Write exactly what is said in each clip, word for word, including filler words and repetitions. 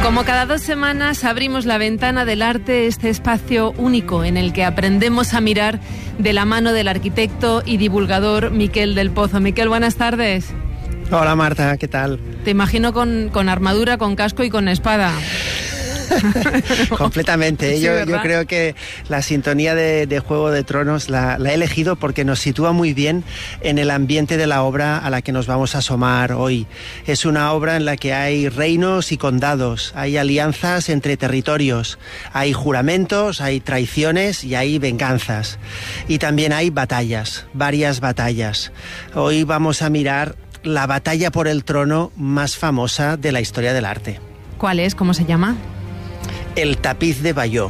Como cada dos semanas abrimos la ventana del arte, este espacio único en el que aprendemos a mirar de la mano del arquitecto y divulgador Miquel del Pozo. Miquel, buenas tardes. Hola Marta, ¿qué tal? Te imagino con, con armadura, con casco y con espada. Completamente. Sí, yo, yo creo que la sintonía de, de Juego de Tronos la, la he elegido porque nos sitúa muy bien en el ambiente de la obra a la que nos vamos a asomar hoy. Es una obra en la que hay reinos y condados, hay alianzas entre territorios, hay juramentos, hay traiciones y hay venganzas. Y también hay batallas, varias batallas. Hoy vamos a mirar la batalla por el trono más famosa de la historia del arte. ¿Cuál es? ¿Cómo se llama? El tapiz de Bayeux,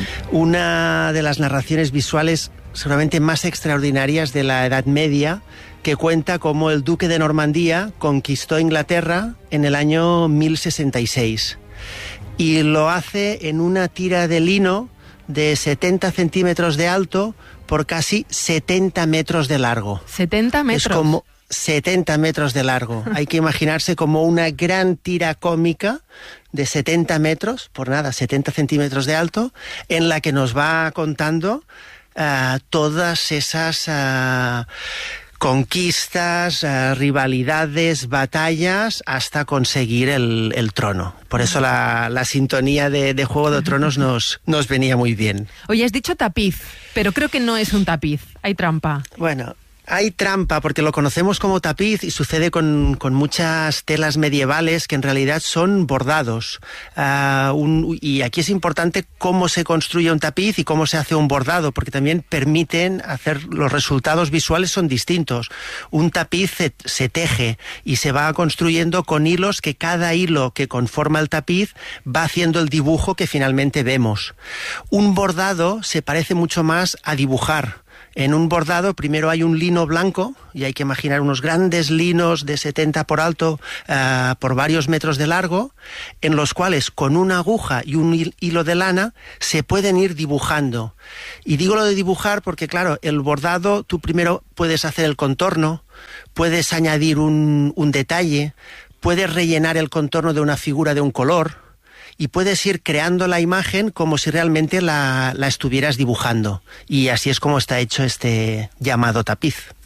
una de las narraciones visuales seguramente más extraordinarias de la Edad Media, que cuenta cómo el duque de Normandía conquistó Inglaterra en el año mil sesenta y seis. Y lo hace en una tira de lino de setenta centímetros de alto por casi setenta metros de largo. ¿setenta metros? Es como setenta metros de largo. Hay que imaginarse como una gran tira cómica de setenta metros, por nada, setenta centímetros de alto, en la que nos va contando uh, todas esas uh, conquistas, uh, rivalidades, batallas, hasta conseguir el, el trono. Por eso la, la sintonía de, de Juego de Tronos nos, nos venía muy bien. Oye, has dicho tapiz, pero creo que no es un tapiz, hay trampa. Bueno, hay trampa porque lo conocemos como tapiz y sucede con, con muchas telas medievales que en realidad son bordados. Uh, un, y aquí es importante cómo se construye un tapiz y cómo se hace un bordado, porque también permiten hacer, los resultados visuales son distintos. Un tapiz se, se teje y se va construyendo con hilos que cada hilo que conforma el tapiz va haciendo el dibujo que finalmente vemos. Un bordado se parece mucho más a dibujar. En un bordado primero hay un lino blanco y hay que imaginar unos grandes linos de setenta por alto uh, por varios metros de largo, en los cuales con una aguja y un hilo de lana se pueden ir dibujando. Y digo lo de dibujar porque claro, el bordado tú primero puedes hacer el contorno, puedes añadir un, un detalle, puedes rellenar el contorno de una figura de un color, y puedes ir creando la imagen como si realmente la, la estuvieras dibujando. Y así es como está hecho este llamado tapiz.